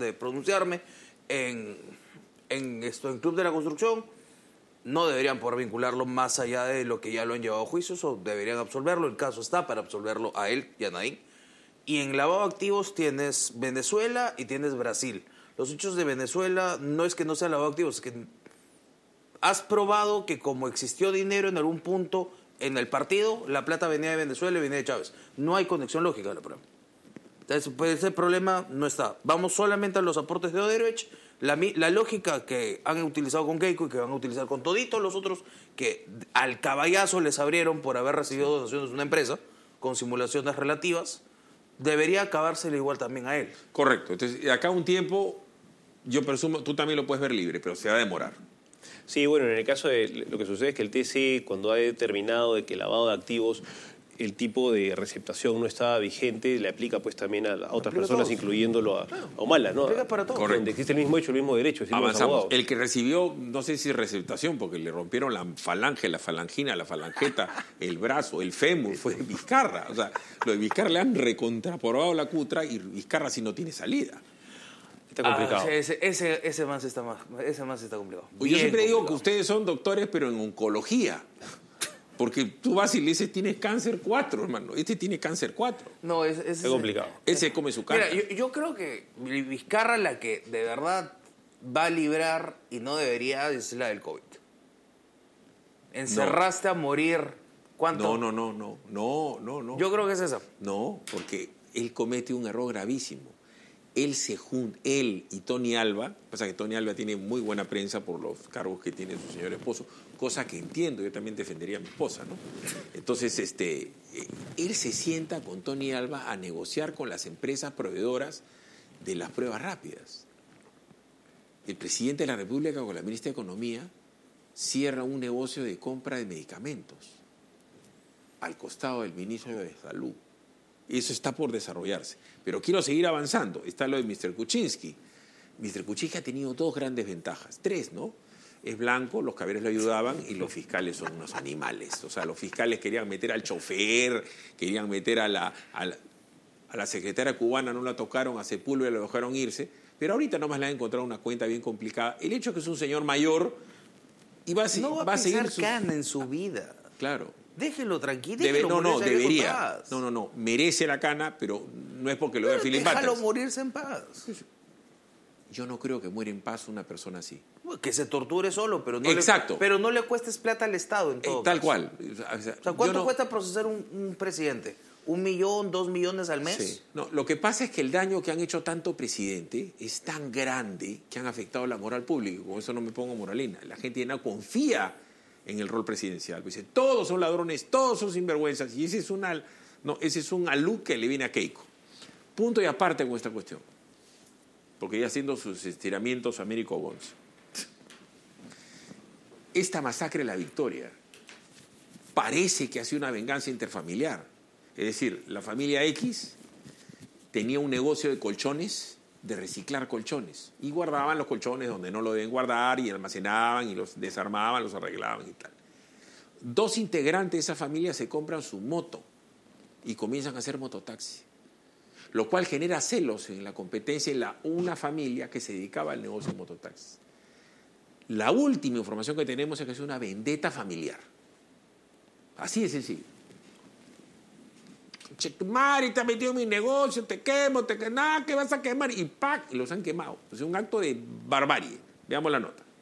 de pronunciarme, en Club de la Construcción, no deberían poder vincularlo más allá de lo que ya lo han llevado a juicios, o deberían absolverlo. El caso está para absolverlo a él y a Naín. Y en lavado de activos tienes Venezuela y tienes Brasil. Los hechos de Venezuela no es que no sea lavado de activos, es que has probado que como existió dinero en algún punto en el partido, la plata venía de Venezuela y venía de Chávez. No hay conexión lógica de la prueba. Entonces, pues, ese problema no está. Vamos solamente a los aportes de Odebrecht. La lógica que han utilizado con Keiko y que van a utilizar con toditos los otros, que al caballazo les abrieron por haber recibido donaciones de una empresa con simulaciones relativas, debería acabársele igual también a él. Correcto. Entonces, de acá a un tiempo, yo presumo, tú también lo puedes ver libre, pero se va a demorar. Sí, bueno, en el caso de lo que sucede es que el TC, cuando ha determinado de que el lavado de activos, el tipo de receptación no estaba vigente, le aplica pues también a otras personas, incluyéndolo a Humala, ¿no? Aplica para todos. Donde existe el mismo hecho, el mismo derecho. Avanzamos. El que recibió, no sé si receptación, porque le rompieron la falange, la falangina, la falangeta, el brazo, el fémur, fue Vizcarra. O sea, lo de Vizcarra le han recontraporado la cutra y Vizcarra sí no tiene salida. Está complicado. Ese más está complicado. Yo siempre digo que ustedes son doctores, pero en oncología. Porque tú vas y le dices, tienes cáncer 4, hermano. Este tiene cáncer 4. No, es complicado. Ese come su carne. Mira, yo creo que Vizcarra la que de verdad va a librar y no debería es la del COVID. Encerraste a morir. ¿Cuánto? No. Yo creo que es esa. No, porque él comete un error gravísimo. Él y Tony Alva, pasa que Tony Alva tiene muy buena prensa por los cargos que tiene su señor esposo, cosa que entiendo, yo también defendería a mi esposa, ¿no? Entonces, él se sienta con Tony Alva a negociar con las empresas proveedoras de las pruebas rápidas. El presidente de la República con la ministra de Economía cierra un negocio de compra de medicamentos al costado del ministro de Salud. Eso está por desarrollarse. Pero quiero seguir avanzando. Está lo de Mr. Kuczynski. Mr. Kuczynski ha tenido 2 grandes ventajas. 3, ¿no? Es blanco, los caballeros le ayudaban y los fiscales son unos animales. O sea, los fiscales querían meter al chofer, querían meter a la secretaria cubana, no la tocaron, a Sepúlveda la dejaron irse. Pero ahorita nomás le han encontrado una cuenta bien complicada. El hecho es que es un señor mayor y va a seguir... No va a pisar cana en su vida. Claro. Déjelo tranquilo. Debería. No. Merece la cana, pero no es porque lo vea Philip Butters. Déjalo morirse en paz. Yo no creo que muera en paz una persona así. Que se torture solo, pero no, exacto. Pero no le cuestes plata al Estado en todo tal caso. cual. O sea, ¿cuánto cuesta procesar un presidente? ¿1 millón, 2 millones al mes? Sí. No, lo que pasa es que el daño que han hecho tanto presidente es tan grande que han afectado la moral pública. Con eso no me pongo moralina. La gente ya no confía en el rol presidencial. Dice, todos son ladrones, todos son sinvergüenzas. Y ese es un alud que le viene a Keiko. Punto y aparte con esta cuestión. Porque ya haciendo sus estiramientos Américo Bonds. Esta masacre de La Victoria parece que ha sido una venganza interfamiliar. Es decir, la familia X tenía un negocio de colchones, de reciclar colchones, y guardaban los colchones donde no lo deben guardar, y almacenaban, y los desarmaban, los arreglaban y tal. 2 integrantes de esa familia se compran su moto y comienzan a hacer mototaxi, lo cual genera celos en la competencia en una familia que se dedicaba al negocio de mototaxi. La última información que tenemos es que es una vendetta familiar. Así de sencillo. Che, tu madre te ha metido en mi negocio, te quemo, nada, que vas a quemar. Y ¡pac! Y los han quemado. Es un acto de barbarie. Veamos la nota.